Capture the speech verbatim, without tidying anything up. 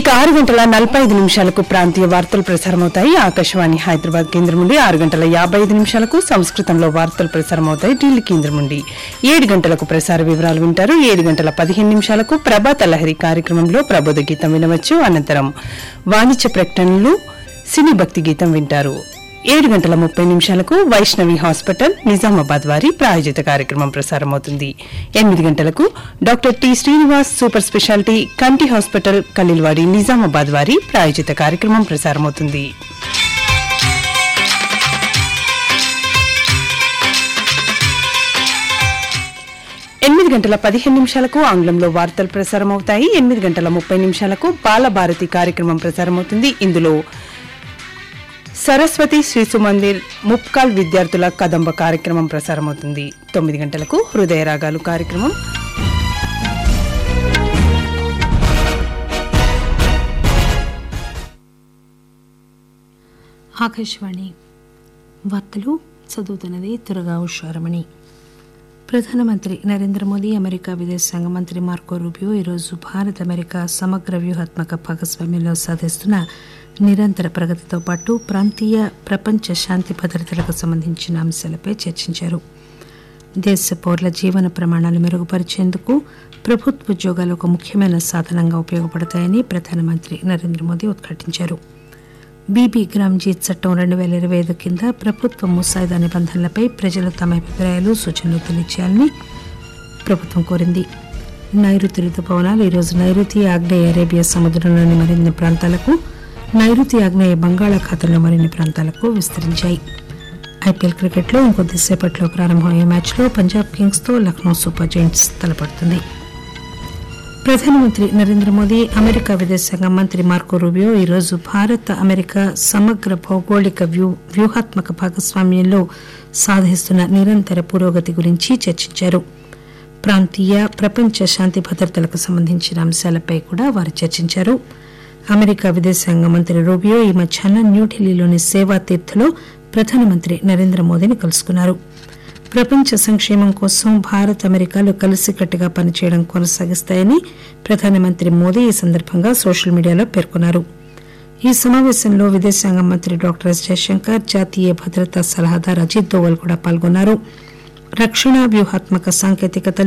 ఇక ఆరు గంటల నలభై ఐదు నిమిషాలకు ప్రాంతీయ వార్తలు ప్రసారమవుతాయి. ఆకాశవాణి హైదరాబాద్ కేంద్రం నుండి ఆరు గంటల యాభై ఐదు నిమిషాలకు సంస్కృతంలో వార్తలు ప్రసారమవుతాయి ఢిల్లీ కేంద్రం నుండి. ఏడు గంటలకు ప్రసార వివరాలు వింటారు. ఏడు గంటల పదిహేను నిమిషాలకు ప్రభాత లహరి కార్యక్రమంలో ప్రబోధ గీతం వినవచ్చు. అనంతరం వాణిజ్య ప్రకటనలు, సినీ భక్తి గీతం వింటారు. ఏడు గంటల ముప్పై నిమిషాలకు వైష్ణవి హాస్పిటల్ నిజామాబాద్ వారి ప్రాయోజిత కార్యక్రమం ప్రసారమవుతుంది. ఎనిమిది గంటలకు doctor T Srinivas super speciality కంటి హాస్పిటల్ కలీల్వాడి నిజామాబాద్ వారి ప్రాయోజిత కార్యక్రమం ప్రసారమవుతుంది. ఎనిమిది గంటల పదిహేను నిమిషాలకు ఆంగ్లంలో వార్తలు ప్రసారమవుతాయి. ఎనిమిది గంటల ముప్పై నిమిషాలకు బాలభారతి కార్యక్రమం ప్రసారమవుతుంది. ఇందులో సరస్వతి శిశు మందిర్ ముప్కాల్ విద్యార్థుల కదంబ కార్యక్రమం ప్రసారమవుతుంది. తొమ్మిది గంటలకు హృదయ రాగాలు కార్యక్రమం. ఆకాశవాణి వార్తలు చదువుతున్నది తురగా ఉషారమణి. ప్రధానమంత్రి నరేంద్ర మోదీ, అమెరికా విదేశాంగ మంత్రి మార్కో రూబియో ఈరోజు భారత్ అమెరికా సమగ్ర వ్యూహాత్మక భాగస్వామ్యంలో సాధిస్తున్న నిరంతర ప్రగతితో పాటు ప్రాంతీయ, ప్రపంచ శాంతి భద్రతలకు సంబంధించిన అంశాలపై చర్చించారు. దేశ పౌరుల జీవన ప్రమాణాలు మెరుగుపరిచేందుకు ప్రభుత్వ ఉద్యోగాలు ఒక ముఖ్యమైన సాధనంగా ఉపయోగపడతాయని ప్రధానమంత్రి నరేంద్ర మోదీ ఉద్ఘాటించారు. బీబీ గ్రామ్జీ చట్టం రెండు వేల ఇరవై ఐదు కింద ప్రభుత్వ ముసాయిదా నిబంధనలపై ప్రజలు తమ అభిప్రాయాలు, సూచనలు తెలియచేయాలని ప్రభుత్వం కోరింది. నైరుతి రుతుపవనాలు ఈరోజు నైరుతి, ఆగ్నేయ అరేబియా సముద్రంలోని మరిన్ని ప్రాంతాలకు, నైరుతి ఆగ్నేయ బంగాళాఖాతంలో మరిన్ని ప్రాంతాలకు విస్తరించాయి. ఐపీఎల్ క్రికెట్లో ఇంకొద్దిసేపట్లో ప్రారంభమయ్యే మ్యాచ్లో పంజాబ్ కింగ్స్తో లక్నో సూపర్ జైంట్స్ తలపడుతుంది. ప్రధానమంత్రి నరేంద్ర మోదీ, అమెరికా విదేశాంగ మంత్రి మార్కో రూబియో ఈరోజు భారత్ అమెరికా సమగ్ర భౌగోళిక వ్యూ వ్యూహాత్మక భాగస్వామ్యంలో సాధిస్తున్న నిరంతర పురోగతి గురించి చర్చించారు. ప్రాంతీయ, ప్రపంచ శాంతి భద్రతలకు సంబంధించిన అంశాలపై కూడా వారు చర్చించారు. అమెరికా విదేశాంగ మంత్రి రూబియో ఈ మధ్యాహ్నం న్యూఢిల్లీలోని సేవా తీర్థలో ప్రధానమంత్రి నరేంద్ర మోదీని కలుసుకున్నారు. ప్రపంచ సంక్షేమం కోసం భారత్, అమెరికాలు కలిసికట్టుగా పనిచేయడం కొనసాగిస్తాయని ప్రధానమంత్రి మోదీ ఈ సందర్భంగా సోషల్ మీడియాలో పేర్కొన్నారు. ఈ సమావేశంలో విదేశాంగ మంత్రి డాక్టర్ ఎస్ జయశంకర్, జాతీయ భద్రతా సలహాదారు అజిత్ దోవల్ కూడా పాల్గొన్నారు. రక్షణ, వ్యూహాత్మక సాంకేతికతలు,